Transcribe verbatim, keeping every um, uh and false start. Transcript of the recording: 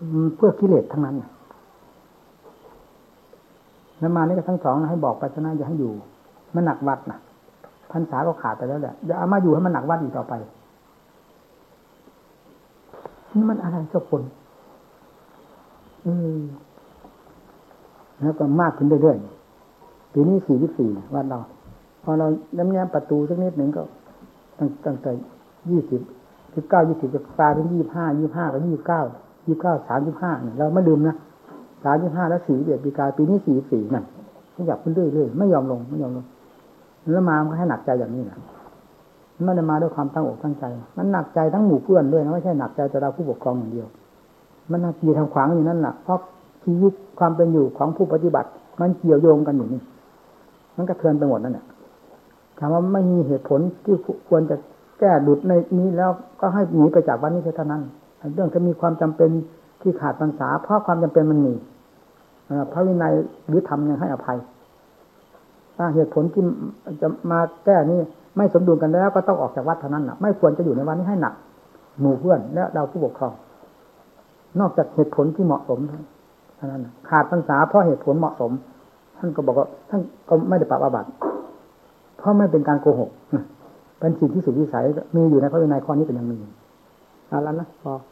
เพื่อกิเลสทั้งนั้นแล้วมานี่ก็ทั้งสองให้บอกไปชนะอย่าให้อยู่มันหนักวัดนะพรรษาก็ขาดไปแล้วแหละอย่าเอามาอยู่ให้มันหนักวัดอีกต่อไปนี่มันอะไรเจ้าคนอืมแล้วก็มากขึ้นเรื่อยๆปีนี้สี่สิบสี่วัดเราพอเราแง้มๆประตูสักนิดหนึ่งก็ตั้งตั้งแต่ยี่สิบสิบเก้ายี่สิบจะกลายเป็นยี่สิบห้ายี่สิบห้ากับยี่สิบเก้ายี่สิบเก้าสามสิบห้าเนี่ยเราไม่ลืมนะสามสิบห้าแล้วสี่สิบเอ็ดปีกายปีนี้สี่สิบสี่นั่นขยับขึ้นเรื่อยๆไม่ยอมลงไม่ยอมลงแล้วมามันให้หนักใจอย่างนี้นะไม่ได้มาด้วยความตั้งอกตั้งใจมันหนักใจทั้งหมู่เพื่อนด้วยนะไม่ใช่หนักใจแต่เราผู้ปกครองอย่างเดียวมันหนักใจทางขวางอยู่นั่นแหละเพราะชีวิตความเป็นอยู่ของผู้ปฏิบัติมันเกี่ยวโยงกันอยู่นี่มันกระเทือนไปหมดนั่นแหละถามว่าไม่มีเหตุผลที่ควรจะแก้ดุดในนี้แล้วก็ให้หนีไปจากวันนี้เท่านั้นเรื่องจะมีความจำเป็นที่ขาดพรรษาเพราะความจำเป็นมันมีพระวินัยหรือธรรมยังให้อภัยถ้าเหตุผลที่จะมาแก้นี่ไม่สมดุลกันแล้วก็ต้องออกจากวัดเท่านั้นน่ะไม่ควรจะอยู่ในวันนี้ให้หนักหมู่เพื่อนและเราผู้ปกครองนอกจากเหตุผลที่เหมาะสมเท่านั้นขาดพรรษาเพราะเหตุผลเหมาะสมท่านก็บอกว่าท่านก็ไม่ได้ปรับอาบัติเพราะไม่เป็นการโกหกเป็นสิ่งที่สุดวิสัยมีอยู่ในพระวินัยข้อนี้เป็นอย่างหนึ่งเอาละนะพอ